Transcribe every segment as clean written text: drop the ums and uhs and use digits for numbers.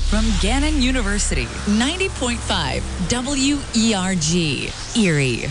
from Gannon University, 90.5 WERG, Erie.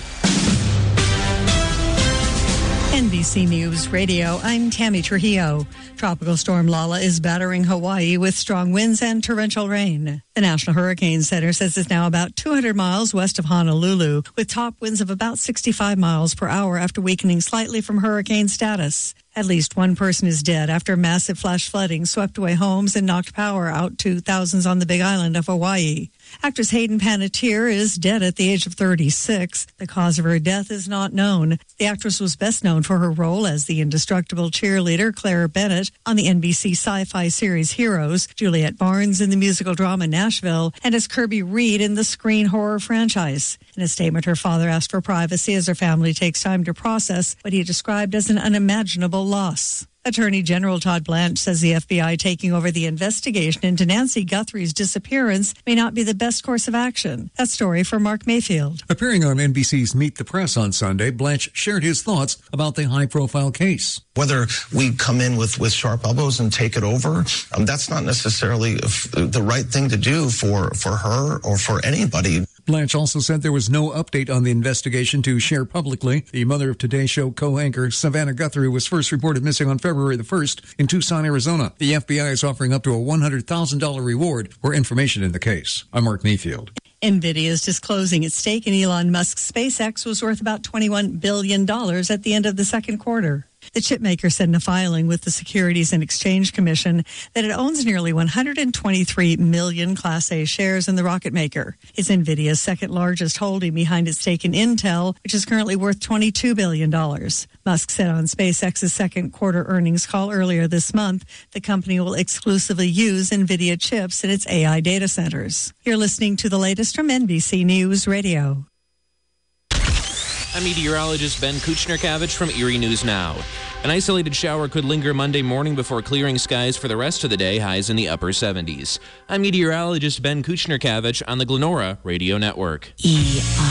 NBC News Radio, I'm Tammy Trujillo. Tropical storm Lala is battering Hawaii with strong winds and torrential rain. The National Hurricane Center says it's now about 200 miles west of Honolulu, with top winds of about 65 miles per hour after weakening slightly from hurricane status. At least one person is dead after massive flash flooding swept away homes and knocked power out to thousands on the Big Island of Hawaii. Actress Hayden Panettiere is dead at the age of 36. The cause of her death is not known. The actress was best known for her role as the indestructible cheerleader Claire Bennett on the NBC sci-fi series Heroes, Juliet Barnes in the musical drama Nashville, and as Kirby Reed in the screen horror franchise. In a statement, her father asked for privacy as her family takes time to process what he described as an unimaginable loss. Attorney General Todd Blanche says the FBI taking over the investigation into Nancy Guthrie's disappearance may not be the best course of action. That story from Mark Mayfield. Appearing on NBC's Meet the Press on Sunday, Blanche shared his thoughts about the high-profile case. Whether we come in with sharp elbows and take it over, that's not necessarily the right thing to do for her or for anybody. Blanche also said there was no update on the investigation to share publicly. The mother of Today Show co-anchor Savannah Guthrie was first reported missing on February the 1st in Tucson, Arizona. The FBI is offering up to a $100,000 reward for information in the case. I'm Mark Mayfield. NVIDIA is disclosing its stake in Elon Musk's SpaceX was worth about $21 billion at the end of the second quarter. The chipmaker said in a filing with the Securities and Exchange Commission that it owns nearly 123 million Class A shares in the rocket maker. It's NVIDIA's second largest holding behind its stake in Intel, which is currently worth $22 billion. Musk said on SpaceX's second quarter earnings call earlier this month, the company will exclusively use NVIDIA chips in its AI data centers. You're listening to the latest from NBC News Radio. I'm meteorologist Ben Kuchner-Kavich from Erie News Now. An isolated shower could linger Monday morning before clearing skies for the rest of the day, highs in the upper 70s. I'm meteorologist Ben Kuchner-Kavich on the Glenora Radio Network.